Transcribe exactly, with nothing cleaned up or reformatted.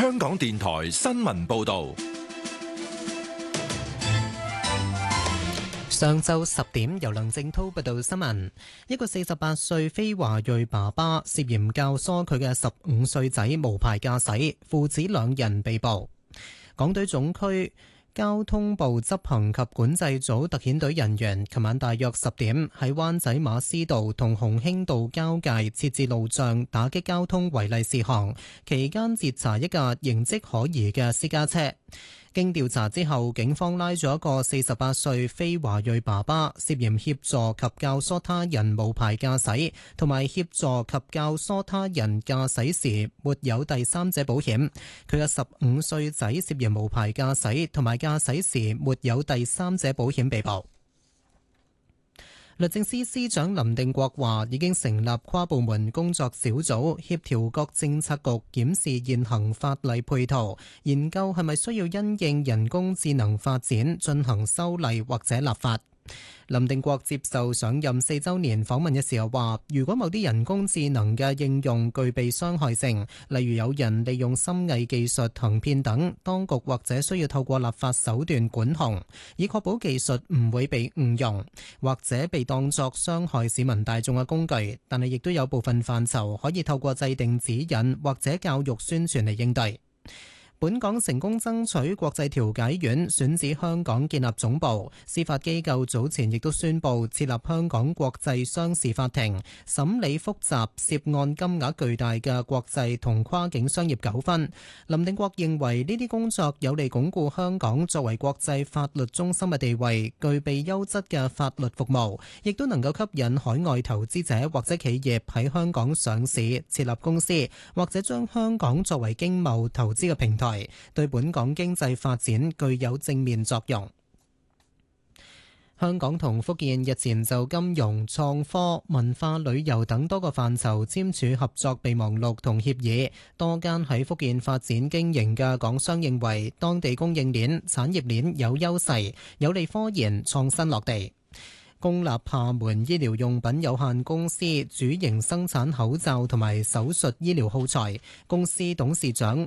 香港電台新聞報道。 上晝十點，由梁正滔報道新聞。一個四十八歲非華裔爸爸涉嫌教唆佢嘅十五歲仔無牌駕駛，父子兩人被捕。港隊總區交通部執行及管制組特遣隊人員琴晚大約十點喺灣仔馬師道同鴻興道交界設置路障，打擊交通違例事項，期間截查一架形跡可疑嘅私家車。經調查之後，警方拉咗一個四十八歲非華裔爸爸，涉嫌協助及教唆他人無牌駕駛，同埋協助及教唆他人駕駛時沒有第三者保險。佢嘅十五歲仔涉嫌無牌駕駛同埋駕駛時沒有第三者保險被捕。律政司司長林定國話，已經成立跨部門工作小組，協調各政策局檢視現行法例配套，研究係咪需要因應人工智能發展進行修例或者立法。林定國接受上任四週年訪問嘅時候話，如果某啲人工智能嘅應用具備傷害性，例如有人利用深偽技術行騙等，當局或者需要透過立法手段管控，以確保技術唔會被誤用，或者被當作傷害市民大眾嘅工具。但係亦都有部分範疇可以透過制定指引或者教育宣傳嚟應對。本港成功爭取國際調解院選址香港建立總部，司法機構早前亦都宣布設立香港國際商事法庭，審理複雜涉案金額巨大嘅國際同跨境商業糾紛。林定國認為呢啲工作有利鞏固香港作為國際法律中心嘅地位，具備優質嘅法律服務，亦都能夠吸引海外投資者或者企業喺香港上市設立公司，或者將香港作為經貿投資嘅平台，對本港經濟發展具有正面作用。香港同福建日前就金融、創科、文化旅遊等多個範疇簽署合作備忘錄同協議。多間喺福建發展經營嘅港商認為，當地供應鏈、產業鏈有優勢，有利科研創新落地。公立廈門醫療用品有限公司主營生產口罩同埋手術醫療耗材，公司董事長